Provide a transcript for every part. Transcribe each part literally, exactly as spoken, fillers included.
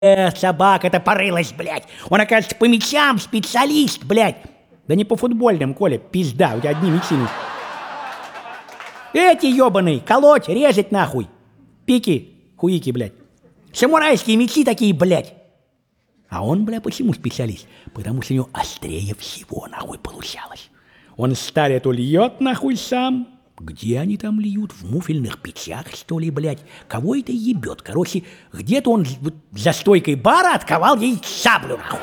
Эх, собака-то порылась, блядь. Он, оказывается, по мячам специалист, блядь. Да не по футбольным, Коля, пизда, у тебя одни мячи. Эти ебаные, колоть, резать нахуй. Пики, хуики, блядь. Самурайские мечи такие, блядь. А он, бля, почему специалист? Потому что у него острее всего, нахуй, получалось. Он сталь эту льет, нахуй, сам. Где они там льют? В муфельных печах, что ли, блядь? Кого это ебет? Короче, где-то он вот за стойкой бара отковал ей саблю, нахуй.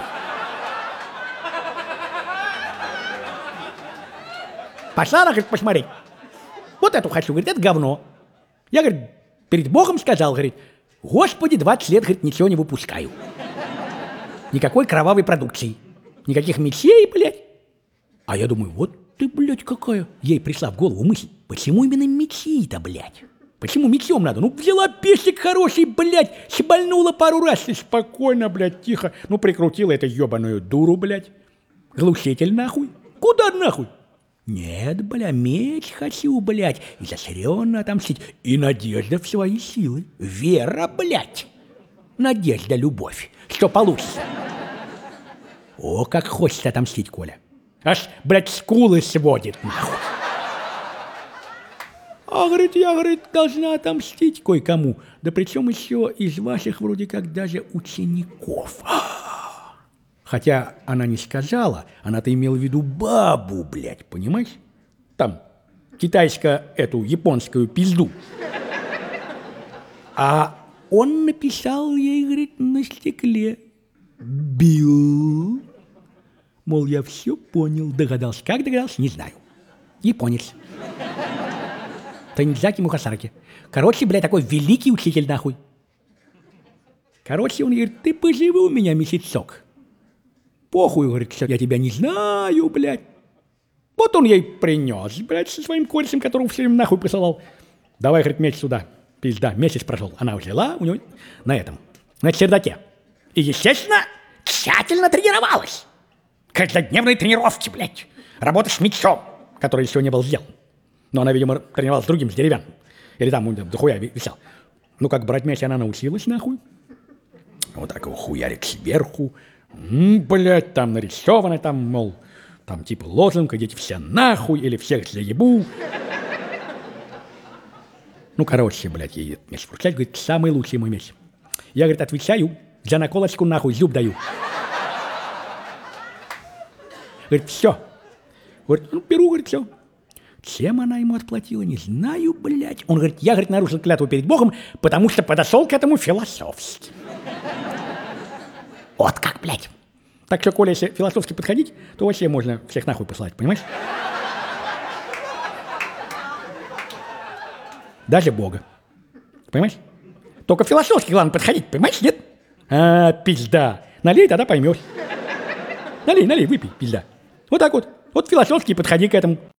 Пошла она, говорит, посмотреть. Вот эту хочу, говорит, это говно. Я, говорит, перед Богом сказал, говорит, Господи, двадцать лет, говорит, ничего не выпускаю. Никакой кровавой продукции. Никаких мечей, блядь. А я думаю, вот ты, блядь, какая. Ей пришла в голову мысль, почему именно мечи-то, блядь? Почему мечом надо? Ну, взяла песик хороший, блядь, щебальнула пару раз и спокойно, блядь, тихо. Ну, прикрутила эту ебаную дуру, блядь. Глушитель, нахуй. Куда нахуй? Нет, бля, меч хочу, блядь, и засрённо отомстить. И надежда в свои силы. Вера, блядь. Надежда, любовь. Что получится? О, как хочется отомстить, Коля. Аж, блядь, скулы сводит, нахуй. А, говорит, я, говорит, должна отомстить кое-кому. Да причем еще из ваших вроде как даже учеников. Хотя она не сказала, она-то имела в виду бабу, блядь, понимаешь? Там, китайскую эту, японскую пизду. А он написал ей, говорит, на стекле. Бил. Мол, я все понял. Догадался. Как догадался, не знаю. Японец. Танидзаки Мухасараки. Короче, блядь, такой великий учитель, нахуй. Короче, он говорит, ты поживи у меня месяцок. Похуй, говорит, я тебя не знаю, блядь. Вот он ей принес, блядь, со своим кольцем, которого все время нахуй посылал. Давай, говорит, меч сюда. Пизда, месяц прошел. Она взяла у него на этом, на чердаке. И, естественно, тщательно тренировалась. Каждодневные тренировки, блядь. Работа с мечом, который еще не был сделан. Но она, видимо, тренировалась с другим, с деревянным. Или там дохуя висел. Ну, как брать меч она научилась, нахуй. Вот так его хуярик сверху. М, блядь, там нарисовано, там, мол, там типа лозунг, идите все нахуй, или всех заебу. Ну, короче, блядь, ей меч вручать, говорит, самый лучший мой меч. Я, говорит, отвечаю, за наколочку нахуй зуб даю. Говорит, все. Говорит, ну, беру, говорит, все. Чем она ему отплатила, не знаю, блядь. Он говорит, я, говорит, нарушил клятву перед Богом, потому что подошел к этому философски. Вот как, блядь. Так что, Коля, если философски подходить, то вообще можно всех нахуй послать, понимаешь? Даже Бога. Понимаешь? Только философски главное подходить, понимаешь, нет? А, пизда. Налей, тогда поймешь. Налей, налей, выпей, пизда. Вот так вот. Вот философски подходи к этому.